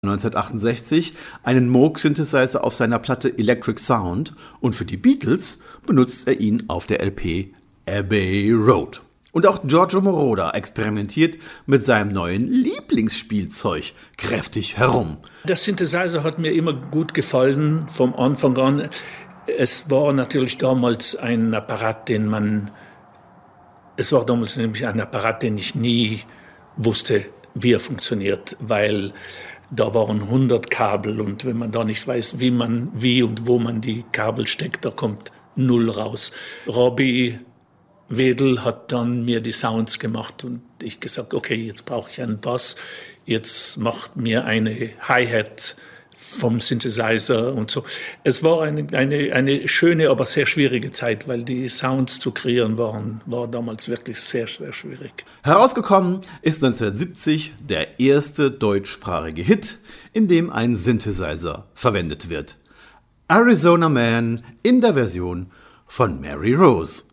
1968 einen Moog-Synthesizer auf seiner Platte Electric Sound und für die Beatles benutzt er ihn auf der LP Abbey Road. Und auch Giorgio Moroder experimentiert mit seinem neuen Lieblingsspielzeug kräftig herum. Der Synthesizer hat mir immer gut gefallen, vom Anfang an. Es war natürlich damals ein Apparat, den ich nie wusste, wie er funktioniert, weil da waren 100 Kabel und wenn man da nicht weiß, wie und wo man die Kabel steckt, da kommt null raus. Robbie Wedel hat dann mir die Sounds gemacht und ich gesagt, okay, jetzt brauche ich einen Bass, jetzt macht mir eine Hi-Hat vom Synthesizer und so. Es war eine schöne, aber sehr schwierige Zeit, weil die Sounds zu kreieren war damals wirklich sehr, sehr schwierig. Herausgekommen ist 1970 der erste deutschsprachige Hit, in dem ein Synthesizer verwendet wird. Arizona Man in der Version von Mary Rose.